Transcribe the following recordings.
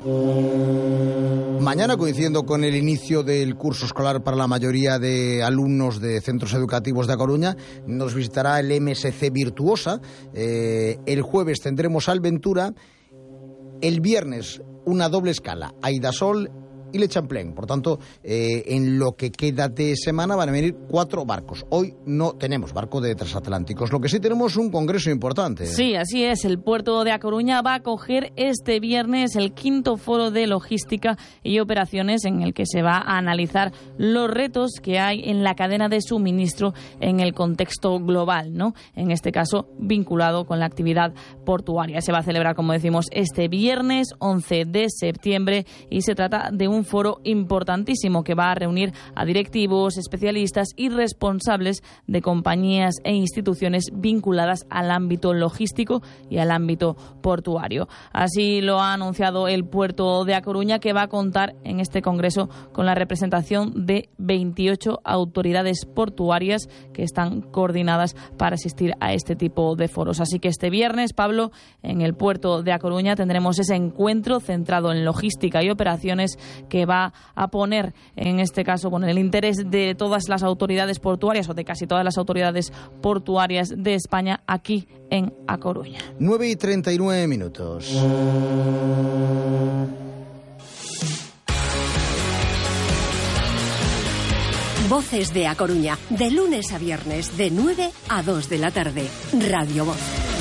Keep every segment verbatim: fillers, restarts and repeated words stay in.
Mañana, coincidiendo con el inicio del curso escolar para la mayoría de alumnos de centros educativos de A Coruña, nos visitará el M S C Virtuosa. Eh, el jueves tendremos Alventura. El viernes una doble escala, Aidasol y Le Champlain. Por tanto, eh, en lo que queda de semana van a venir cuatro barcos. Hoy no tenemos barco de transatlánticos. Lo que sí tenemos es un congreso importante. Sí, así es. El puerto de A Coruña va a acoger este viernes el quinto foro de logística y operaciones, en el que se va a analizar los retos que hay en la cadena de suministro en el contexto global, ¿no? En este caso, vinculado con la actividad portuaria. Se va a celebrar, como decimos, este viernes once de septiembre y se trata de un foro importantísimo que va a reunir a directivos, especialistas y responsables de compañías e instituciones vinculadas al ámbito logístico y al ámbito portuario. Así lo ha anunciado el puerto de A Coruña, que va a contar en este congreso con la representación de veintiocho autoridades portuarias que están coordinadas para asistir a este tipo de foros. Así que este viernes, Pablo, en el puerto de A Coruña tendremos ese encuentro centrado en logística y operaciones que va a poner, en este caso, bueno, el interés de todas las autoridades portuarias o de casi todas las autoridades portuarias de España aquí en A Coruña. nueve y treinta y nueve minutos. Voces de A Coruña, de lunes a viernes, de nueve a dos de la tarde. Radio Voz.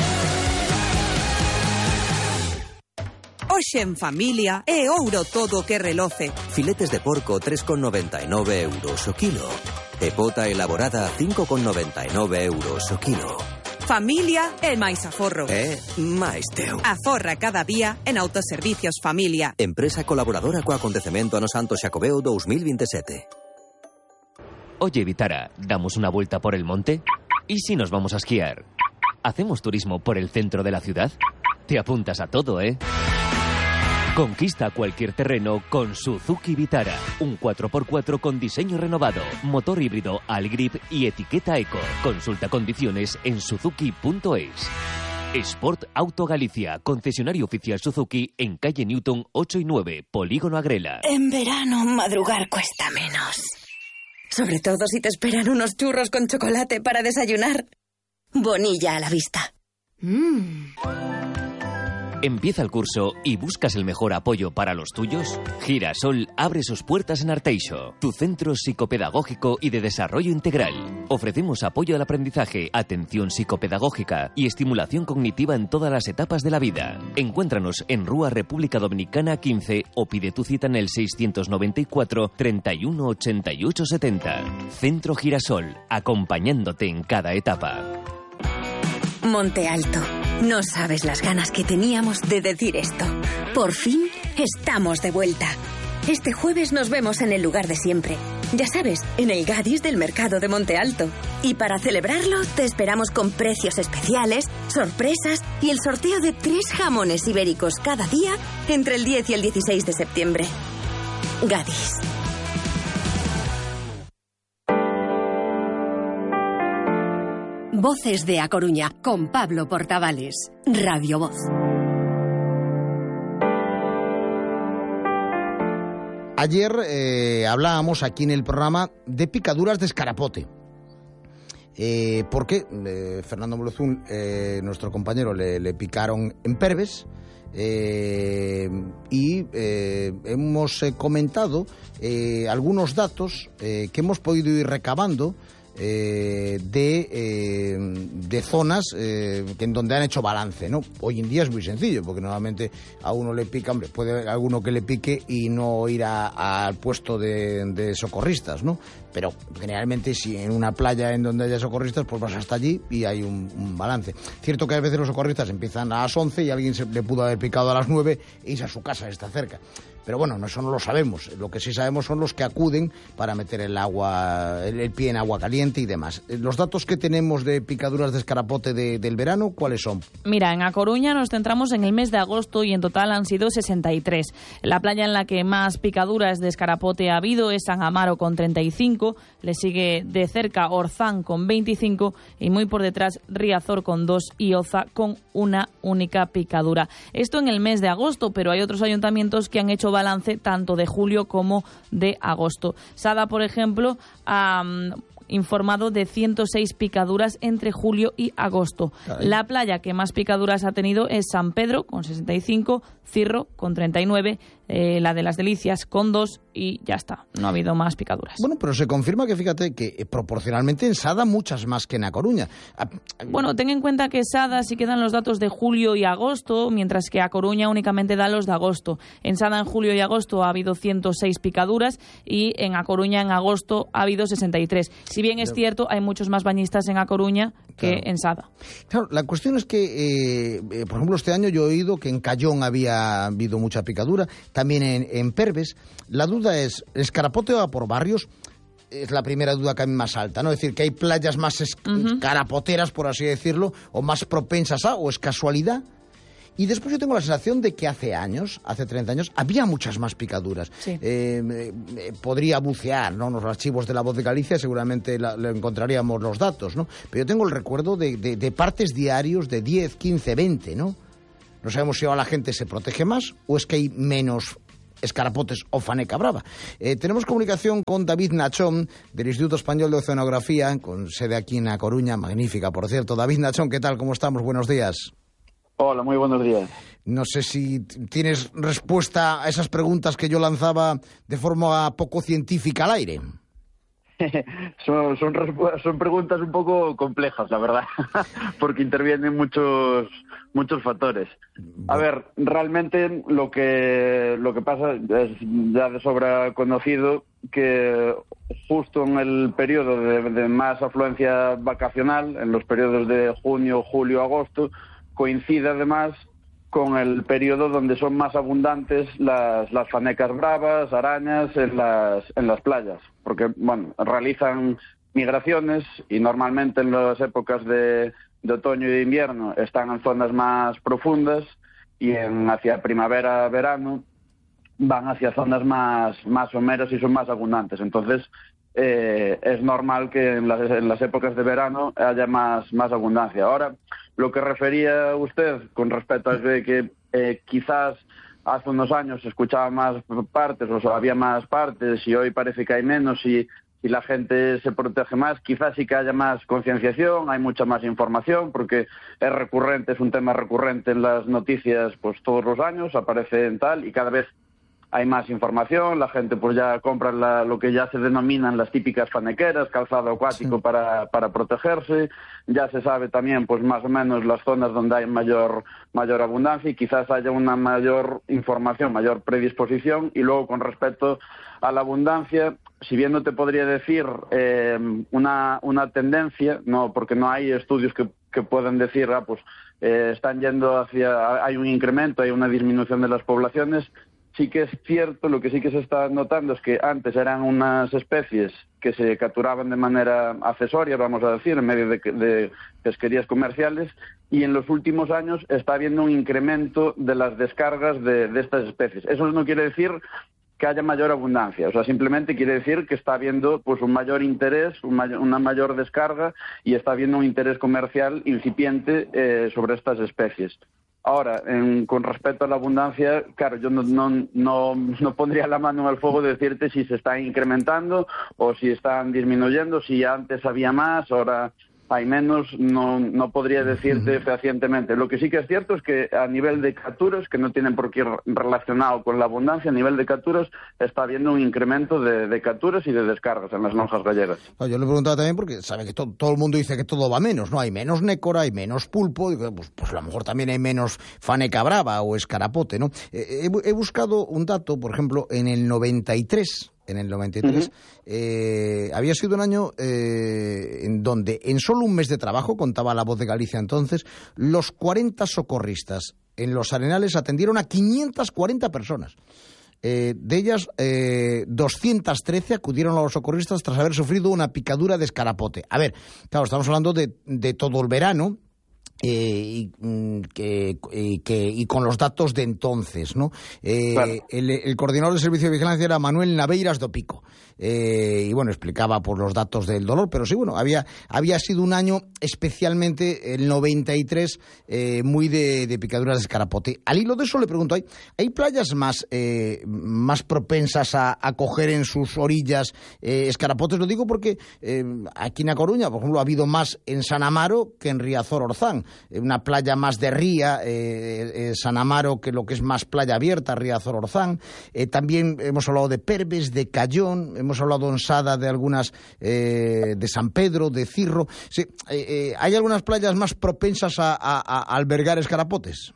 Hoxe en familia é ouro todo o que reloce. Filetes de porco tres con noventa y nueve euros o kilo. E pota elaborada cinco con noventa y nueve euros o kilo. Familia é máis aforro. É máis teu. Aforra cada día en Autoservicios Familia. Empresa colaboradora co acontecemento ano Santo Xacobeo dos mil veintisiete. Oye, Vitara, ¿damos una vuelta por el monte? ¿Y si nos vamos a esquiar? ¿Hacemos turismo por el centro de la ciudad? Te apuntas a todo, ¿eh? Conquista cualquier terreno con Suzuki Vitara. Un cuatro por cuatro con diseño renovado, motor híbrido Allgrip y etiqueta Eco. Consulta condiciones en suzuki punto es. Sport Auto Galicia, concesionario oficial Suzuki en calle Newton ocho y nueve, Polígono Agrela. En verano madrugar cuesta menos. Sobre todo si te esperan unos churros con chocolate para desayunar. Bonilla a la vista. Mmm. ¿Empieza el curso y buscas el mejor apoyo para los tuyos? Girasol abre sus puertas en Arteixo, tu centro psicopedagógico y de desarrollo integral. Ofrecemos apoyo al aprendizaje, atención psicopedagógica y estimulación cognitiva en todas las etapas de la vida. Encuéntranos en Rúa República Dominicana quince o pide tu cita en el seiscientos noventa y cuatro, treinta y uno, ochenta y ocho, setenta. Centro Girasol, acompañándote en cada etapa. Monte Alto. No sabes las ganas que teníamos de decir esto. Por fin estamos de vuelta. Este jueves nos vemos en el lugar de siempre. Ya sabes, en el Gadis del Mercado de Monte Alto. Y para celebrarlo, te esperamos con precios especiales, sorpresas y el sorteo de tres jamones ibéricos cada día entre el diez y el dieciséis de septiembre. Gadis. Voces de A Coruña, con Pablo Portavales. Radio Voz. Ayer eh, hablábamos aquí en el programa de picaduras de escarapote. Eh, porque eh, Fernando Molozún, eh, nuestro compañero, le, le picaron en Perves. Eh, y eh, hemos eh, comentado eh, algunos datos eh, que hemos podido ir recabando Eh, de, eh, de zonas eh, que en donde han hecho balance, ¿no? Hoy en día es muy sencillo, porque normalmente a uno le pica, hombre, puede haber alguno que le pique y no ir al puesto de, de socorristas, ¿no? Pero generalmente si en una playa en donde haya socorristas, pues vas hasta allí y hay un, un balance. Cierto que a veces los socorristas empiezan a las once y alguien se, le pudo haber picado a las nueve e irse a su casa, está cerca. Pero bueno, eso no lo sabemos. Lo que sí sabemos son los que acuden para meter el agua, el, el pie en agua caliente, ambiente y demás. Los datos que tenemos de picaduras de escarapote de, del verano, ¿cuáles son? Mira, en A Coruña nos centramos en el mes de agosto y en total han sido sesenta y tres. La playa en la que más picaduras de escarapote ha habido es San Amaro con treinta y cinco, le sigue de cerca Orzán con veinticinco y muy por detrás Riazor con dos y Oza con una única picadura. Esto en el mes de agosto, pero hay otros ayuntamientos que han hecho balance tanto de julio como de agosto. Sada, por ejemplo, ha um, informado de ciento seis picaduras entre julio y agosto. Caray. La playa que más picaduras ha tenido es San Pedro con sesenta y cinco, Cirro con treinta y nueve, eh, la de las Delicias con dos y ya está. No ha habido más picaduras. Bueno, pero se confirma que, fíjate, que eh, proporcionalmente en Sada muchas más que en A Coruña. Ah, bueno, ten en cuenta que Sada sí que dan los datos de julio y agosto, mientras que A Coruña únicamente da los de agosto. En Sada en julio y agosto ha habido ciento seis picaduras y en A Coruña en agosto ha habido sesenta y tres. Si bien es cierto, hay muchos más bañistas en A Coruña que claro. en Sada. Claro, la cuestión es que, eh, eh, por ejemplo, este año yo he oído que en Cayón había habido mucha picadura, también en, en Perves. La duda es, ¿el escarapote va por barrios? Es la primera duda que a mí más alta, ¿no? Es decir, que hay playas más escarapoteras, por así decirlo, o más propensas a, o es casualidad. Y después yo tengo la sensación de que hace años, hace treinta años, había muchas más picaduras. Sí. Eh, eh, podría bucear, ¿no? Los archivos de La Voz de Galicia, seguramente la, le encontraríamos los datos, ¿no? Pero yo tengo el recuerdo de, de, de partes diarios de diez, quince, veinte, ¿no? No sabemos si ahora la gente se protege más o es que hay menos escarapotes o faneca brava. Eh, tenemos comunicación con David Nachón, del Instituto Español de Oceanografía, con sede aquí en A Coruña, magnífica, por cierto. David Nachón, ¿qué tal? ¿Cómo estamos? Buenos días. Hola, muy buenos días. No sé si tienes respuesta a esas preguntas que yo lanzaba de forma poco científica al aire. son, son, son preguntas un poco complejas, la verdad, porque intervienen muchos muchos factores. A ver, realmente lo que lo que pasa es ya de sobra conocido que justo en el periodo de, de más afluencia vacacional, en los periodos de junio, julio, agosto, coincide además con el periodo donde son más abundantes las, las fanecas bravas, arañas en las, en las playas, porque bueno, realizan migraciones y normalmente en las épocas de, de otoño y de invierno están en zonas más profundas y en hacia primavera, verano van hacia zonas más, más someras y son más abundantes. Entonces eh, es normal que en las, en las épocas de verano haya más, más abundancia. Ahora, lo que refería usted con respecto a que eh, quizás hace unos años se escuchaba más partes o había más partes y hoy parece que hay menos y, y la gente se protege más, quizás sí que haya más concienciación, hay mucha más información porque es recurrente, es un tema recurrente en las noticias pues todos los años, aparece en tal y cada vez hay más información, la gente pues ya compra la, lo que ya se denominan las típicas fanequeras, calzado acuático sí. para, para protegerse, ya se sabe también pues más o menos las zonas donde hay mayor, mayor abundancia y quizás haya una mayor información, mayor predisposición. Y luego con respecto a la abundancia, si bien no te podría decir eh, una, una tendencia, no, porque no hay estudios que, que puedan decir, ah, pues eh, están yendo hacia, hay un incremento, hay una disminución de las poblaciones. Sí que es cierto, lo que sí que se está notando es que antes eran unas especies que se capturaban de manera accesoria, vamos a decir, en medio de, de pesquerías comerciales, y en los últimos años está habiendo un incremento de las descargas de, de estas especies. Eso no quiere decir que haya mayor abundancia, o sea, simplemente quiere decir que está habiendo pues un mayor interés, un mayor, una mayor descarga y está habiendo un interés comercial incipiente eh, sobre estas especies. Ahora, en, con respecto a la abundancia, claro, yo no, no, no, no pondría la mano en el fuego de decirte si se está incrementando o si están disminuyendo, si antes había más, ahora hay menos, no, no podría decirte fehacientemente. Lo que sí que es cierto es que a nivel de capturas, que no tienen por qué ir relacionado con la abundancia, a nivel de capturas está habiendo un incremento de, de capturas y de descargas en las lonjas gallegas. No, yo le preguntaba también porque sabe que to, todo el mundo dice que todo va menos, ¿no? Hay menos nécora, hay menos pulpo, y pues, pues a lo mejor también hay menos faneca brava o escarapote, ¿no? Eh, he, he buscado un dato, por ejemplo, en el noventa y tres... En el noventa y tres, uh-huh. eh, había sido un año eh, en donde en solo un mes de trabajo, contaba La Voz de Galicia entonces, los cuarenta socorristas en los Arenales atendieron a quinientas cuarenta personas. Eh, de ellas, eh, doscientas trece acudieron a los socorristas tras haber sufrido una picadura de escarapote. A ver, claro, estamos hablando de, de todo el verano. Eh, y, que, y, que, y con los datos de entonces, ¿no? Eh, claro. el, el coordinador del Servicio de Vigilancia era Manuel Naveiras do Pico. Eh, y bueno, explicaba por los datos del dolor, pero sí, bueno, había, había sido un año especialmente, el noventa y tres, eh, muy de, de picaduras de escarapote. Al hilo de eso le pregunto, ¿hay, hay playas más, eh, más propensas a, a coger en sus orillas eh, escarapotes? Lo digo porque eh, aquí en A Coruña, por ejemplo, ha habido más en San Amaro que en Riazor Orzán. Una playa más de ría, eh, eh, San Amaro, que lo que es más playa abierta, Riazor Orzán. Eh, también hemos hablado de Perves, de Cayón, hemos hablado en Sada de algunas, eh, de San Pedro, de Cirro. Sí, eh, eh, ¿hay algunas playas más propensas a, a, a albergar escarapotes?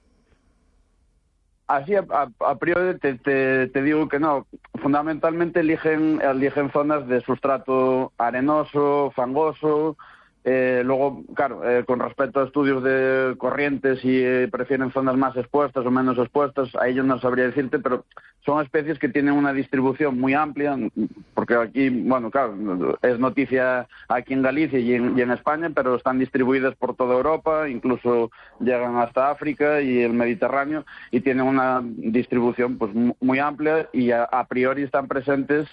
Así, a, a, a priori, te, te, te digo que no. Fundamentalmente eligen, eligen zonas de sustrato arenoso, fangoso. Eh, luego, claro, eh, con respecto a estudios de corrientes, si eh, prefieren zonas más expuestas o menos expuestas, a ellos no sabría decirte, pero son especies que tienen una distribución muy amplia, porque aquí, bueno, claro, es noticia aquí en Galicia y en, y en España, pero están distribuidas por toda Europa, incluso llegan hasta África y el Mediterráneo, y tienen una distribución pues muy amplia y a, a priori están presentes.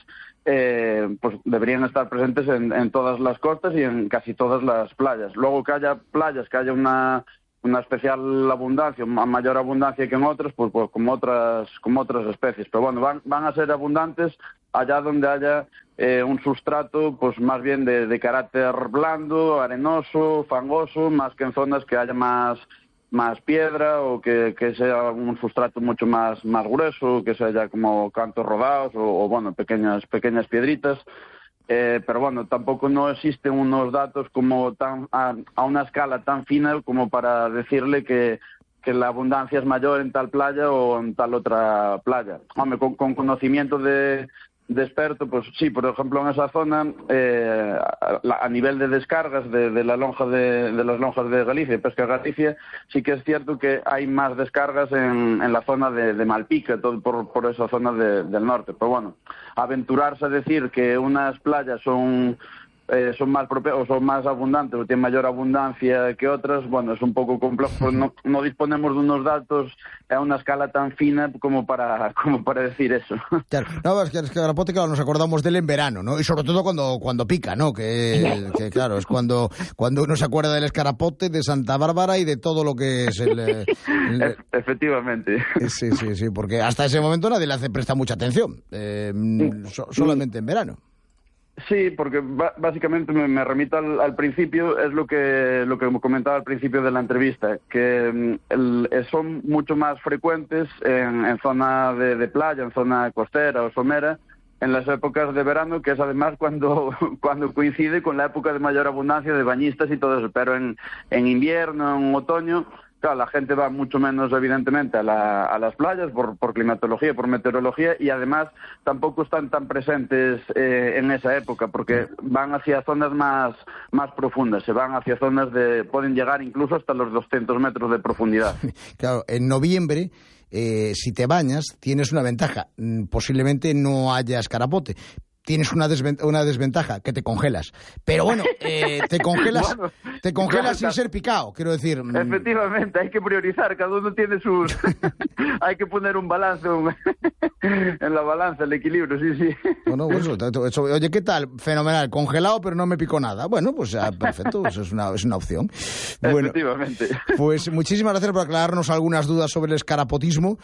Eh, pues deberían estar presentes en, en todas las costas y en casi todas las playas. Luego que haya playas, que haya una, una especial abundancia, una mayor abundancia que en otras, pues, pues como otras como otras especies. Pero bueno, van, van a ser abundantes allá donde haya eh, un sustrato pues más bien de, de carácter blando, arenoso, fangoso, más que en zonas que haya más más piedra o que, que sea un sustrato mucho más, más grueso, que sea ya como cantos rodados o, o bueno, pequeñas pequeñas piedritas. Eh, pero bueno, tampoco no existen unos datos como tan a, a una escala tan fina como para decirle que, que la abundancia es mayor en tal playa o en tal otra playa. Hombre, con, con conocimiento de... de experto, pues sí, por ejemplo en esa zona eh, a, a nivel de descargas de, de la lonja de, de las lonjas de Galicia, Pesca Galicia, sí que es cierto que hay más descargas en, en la zona de, de Malpica, todo por, por esa zona de, del norte. Pero bueno, aventurarse a decir que unas playas son Eh, son más propias o son más abundantes o tienen mayor abundancia que otras, bueno, es un poco complejo, pues no, no disponemos de unos datos a una escala tan fina como para como para decir eso. Claro, no, es que el escarapote, claro, nos acordamos de él en verano, ¿no? Y sobre todo cuando cuando pica, ¿no? Que, que claro, es cuando cuando uno se acuerda del escarapote, de Santa Bárbara y de todo lo que es el... el... E- efectivamente. Sí, sí, sí, porque hasta ese momento nadie le hace presta mucha atención, eh, so, solamente en verano. Sí, porque básicamente me, me remito al, al principio, es lo que lo que comentaba al principio de la entrevista, que el, son mucho más frecuentes en, en zona de, de playa, en zona costera o somera, en las épocas de verano, que es además cuando cuando coincide con la época de mayor abundancia de bañistas y todo eso, pero en, en invierno, en otoño... Claro, la gente va mucho menos, evidentemente, a, la, a las playas por, por climatología, por meteorología, y además tampoco están tan presentes eh, en esa época, porque van hacia zonas más, más profundas, se van hacia zonas de... pueden llegar incluso hasta los doscientos metros de profundidad. Claro, en noviembre... Eh, si te bañas, tienes una ventaja. Posiblemente no haya escarapote. Tienes una, desvent- una desventaja, que te congelas. Pero bueno, eh, te congelas bueno, te congelas claro, sin ser picado, quiero decir. Efectivamente, hay que priorizar, cada uno tiene sus... hay que poner un balance un... en la balanza, el equilibrio, sí, sí. Bueno, eso, eso, oye, ¿qué tal? Fenomenal, congelado, pero no me picó nada. Bueno, pues ya, perfecto, pues es una, es una opción. Bueno, efectivamente. Pues muchísimas gracias por aclararnos algunas dudas sobre el escarapotismo.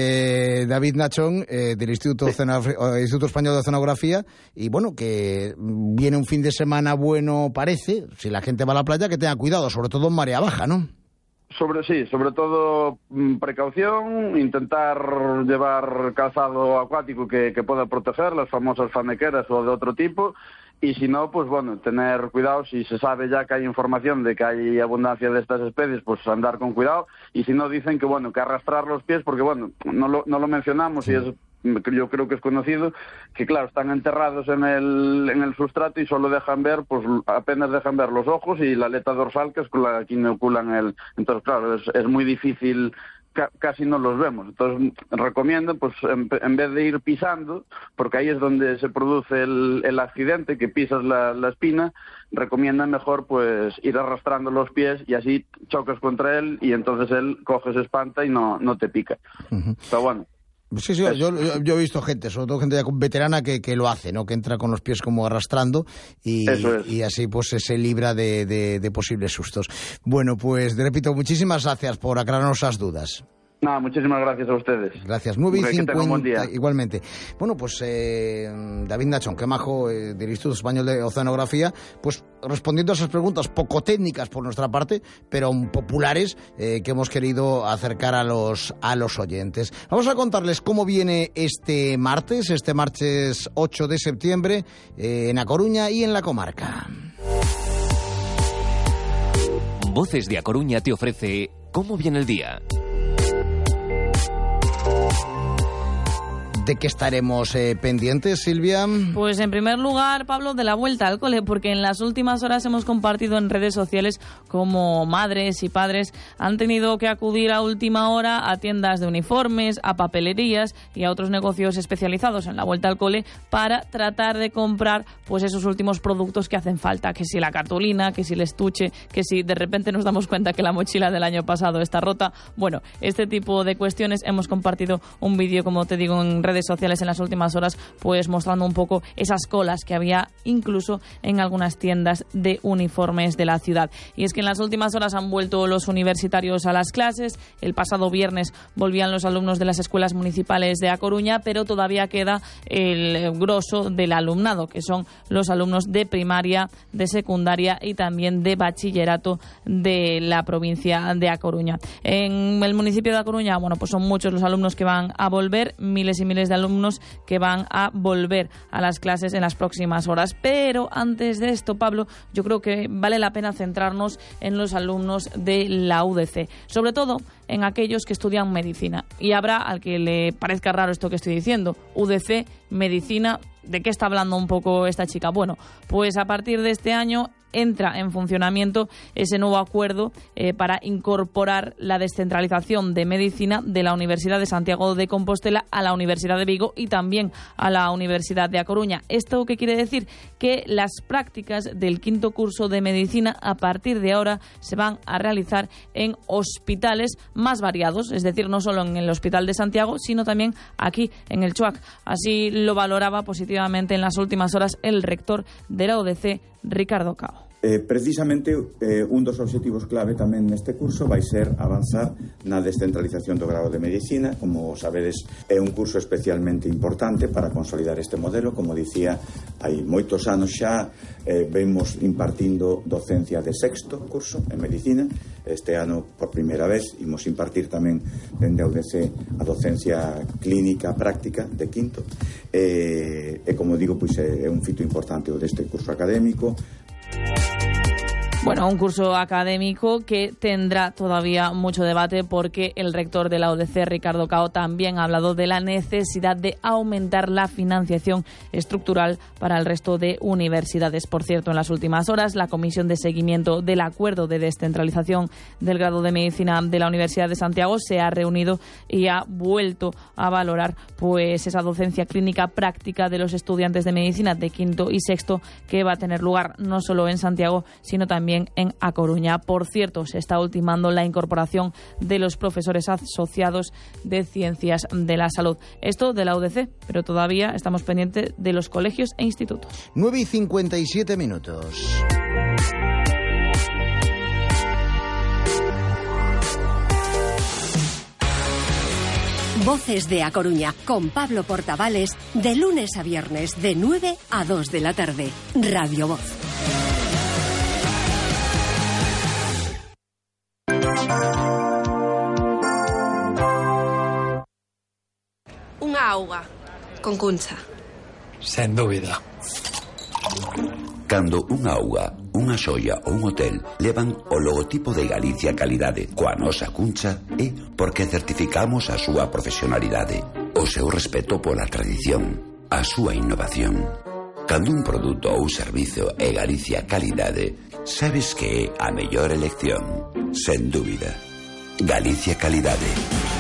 Eh, David Nachón, eh, del Instituto, sí. Oceanografía, Instituto Español de Oceanografía. Y bueno, que viene un fin de semana bueno, parece, si la gente va a la playa, que tenga cuidado, sobre todo en marea baja, ¿no? Sobre sí, sobre todo precaución, intentar llevar calzado acuático que, que pueda proteger, las famosas fanequeras o de otro tipo, y si no, pues bueno, tener cuidado, si se sabe ya que hay información de que hay abundancia de estas especies, pues andar con cuidado, y si no, dicen que bueno, que arrastrar los pies, porque bueno, no lo, no lo mencionamos, sí. Y es... yo creo que es conocido, que claro, están enterrados en el en el sustrato y solo dejan ver, pues apenas dejan ver los ojos y la aleta dorsal, que es con la que inoculan el... Entonces, claro, es, es muy difícil ca casi no los vemos. Entonces recomiendo, pues en, en vez de ir pisando, porque ahí es donde se produce el, el accidente, que pisas la, la espina, recomiendan mejor pues ir arrastrando los pies y así chocas contra él y entonces él coge, se espanta y no, no te pica. Uh-huh. Pero bueno. Sí, sí, yo, yo, yo he visto gente, sobre todo gente ya veterana que, que lo hace, ¿no? Que entra con los pies como arrastrando y, es. y así pues se libra de, de, de posibles sustos. Bueno, pues repito, muchísimas gracias por aclararnos esas dudas. Nada, muchísimas gracias a ustedes. Gracias. nueve y cincuenta, igualmente. Bueno, pues eh, David Nachón, que majo eh, del Instituto Español de Oceanografía, pues respondiendo a esas preguntas poco técnicas por nuestra parte, pero populares, eh, que hemos querido acercar a los, a los oyentes. Vamos a contarles cómo viene este martes, este martes ocho de septiembre, eh, en A Coruña y en la comarca. Voces de A Coruña te ofrece ¿Cómo viene el día? ¿De qué estaremos eh, pendientes, Silvia? Pues en primer lugar, Pablo, de la vuelta al cole, porque en las últimas horas hemos compartido en redes sociales cómo madres y padres han tenido que acudir a última hora a tiendas de uniformes, a papelerías y a otros negocios especializados en la vuelta al cole para tratar de comprar pues esos últimos productos que hacen falta, que si la cartulina, que si el estuche, que si de repente nos damos cuenta que la mochila del año pasado está rota. Bueno, este tipo de cuestiones. Hemos compartido un vídeo, como te digo, en redes sociales en las últimas horas, pues mostrando un poco esas colas que había incluso en algunas tiendas de uniformes de la ciudad. Y es que en las últimas horas han vuelto los universitarios a las clases. El pasado viernes volvían los alumnos de las escuelas municipales de A Coruña, pero todavía queda el grosso del alumnado, que son los alumnos de primaria, de secundaria y también de bachillerato de la provincia de A Coruña. En el municipio de A Coruña, bueno, pues son muchos los alumnos que van a volver, miles y miles de alumnos que van a volver a las clases en las próximas horas. Pero antes de esto, Pablo, yo creo que vale la pena centrarnos en los alumnos de la U D C, sobre todo en aquellos que estudian medicina. Y habrá al que le parezca raro esto que estoy diciendo. U D C, medicina, ¿de qué está hablando un poco esta chica? Bueno, pues a partir de este año entra en funcionamiento ese nuevo acuerdo eh, para incorporar la descentralización de medicina de la Universidad de Santiago de Compostela a la Universidad de Vigo y también a la Universidad de A Coruña. ¿Esto qué quiere decir? Que las prácticas del quinto curso de medicina a partir de ahora se van a realizar en hospitales más variados, es decir, no solo en el Hospital de Santiago, sino también aquí en el CHUAC. Así lo valoraba positivamente en las últimas horas el rector de la U D C, Ricardo Cao. Eh, precisamente eh, un dos obxectivos clave tamén neste curso vai ser avanzar na descentralización do grado de Medicina. Como sabedes, é un curso especialmente importante para consolidar este modelo. Como dicía, hai moitos anos xa eh, vemos impartindo docencia de sexto curso en Medicina. Este ano, por primeira vez, imos impartir tamén dende a U D C a docencia clínica práctica de quinto. Eh, e como digo, pois é, é un fito importante o deste curso académico. Bueno, un curso académico que tendrá todavía mucho debate porque el rector de la U D C, Ricardo Cao, también ha hablado de la necesidad de aumentar la financiación estructural para el resto de universidades. Por cierto, en las últimas horas, la Comisión de Seguimiento del Acuerdo de Descentralización del Grado de Medicina de la Universidad de Santiago se ha reunido y ha vuelto a valorar pues esa docencia clínica práctica de los estudiantes de medicina de quinto y sexto que va a tener lugar no solo en Santiago, sino también en A Coruña. Por cierto, se está ultimando la incorporación de los profesores asociados de Ciencias de la Salud. Esto de la U D C, pero todavía estamos pendientes de los colegios e institutos. nueve y cincuenta y siete minutos. Voces de A Coruña, con Pablo Portavales, de lunes a viernes, de nueve a dos de la tarde. Radio Voz. Unha auga con Cuncha. Sen dúbida. Cando unha auga, unha xoia ou un hotel levan o logotipo de Galicia Calidade coa nosa Cuncha, é porque certificamos a súa profesionalidade, o seu respeto pola tradición, a súa innovación. Cando un produto ou servizo é Galicia Calidade, sabes que é a mellor elección, sen dúbida. Galicia Calidade.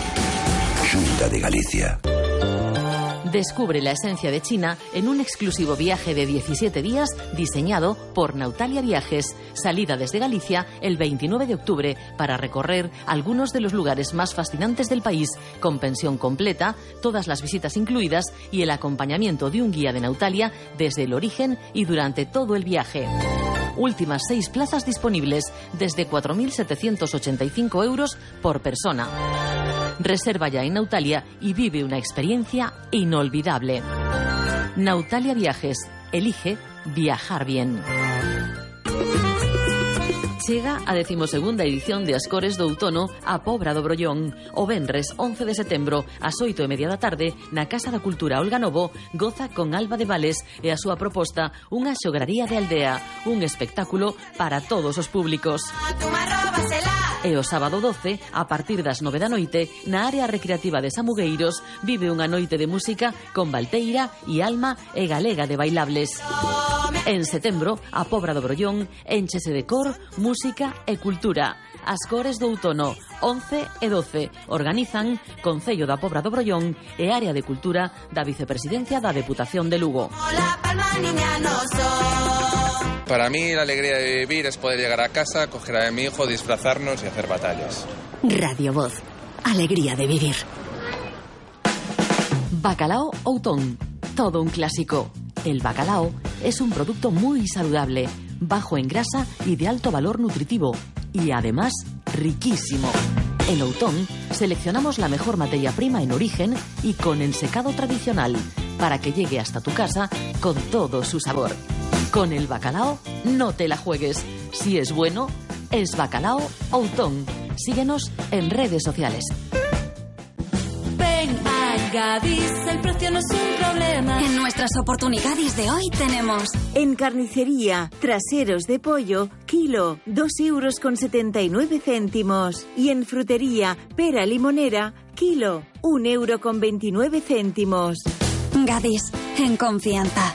Xunta de Galicia. Descubre la esencia de China en un exclusivo viaje de diecisiete días diseñado por Nautalia Viajes. Salida desde Galicia el veintinueve de octubre para recorrer algunos de los lugares más fascinantes del país, con pensión completa, todas las visitas incluidas y el acompañamiento de un guía de Nautalia desde el origen y durante todo el viaje. Últimas seis plazas disponibles desde cuatro mil setecientos ochenta y cinco euros por persona. Reserva ya en Nautalia y vive una experiencia inolvidable. Nautalia Viajes. Elige viajar bien. Chega a decimosegunda edición de Ascores do Outono a Pobra do Brollón. O venres once de setembro, ás oito e media da tarde, na Casa da Cultura Olga Novo, goza con Alba de Vales e a súa proposta unha xograría de aldea, un espectáculo para todos os públicos. E o sábado doce, a partir das nove da noite, na área recreativa de Samugueiros, vive unha noite de música con Valteira e Alma e Galega de Bailables. En setembro, a Pobra do Brollón enchese de cor, música e cultura. Ascores do Outono, once e doce, organizan Concello da Pobra do Brollón e Área de Cultura da Vicepresidencia da Deputación de Lugo. Para mí la alegría de vivir es poder llegar a casa, coger a mi hijo, disfrazarnos y hacer batallas. Radio Voz. Alegría de vivir. Bacalao Outón. Todo un clásico. El bacalao es un producto muy saludable, bajo en grasa y de alto valor nutritivo. Y además, riquísimo. En Outón seleccionamos la mejor materia prima en origen y con ensecado tradicional, para que llegue hasta tu casa con todo su sabor. Con el bacalao no te la juegues. Si es bueno, es Bacalao Outón. Síguenos en redes sociales. Ven a Gadis, el precio no es un problema. En nuestras oportunidades de hoy tenemos... En carnicería, traseros de pollo, kilo, dos euros con setenta y nueve céntimos. Y en frutería, pera limonera, kilo, un euro con veintinueve céntimos. Gadis, en confianza.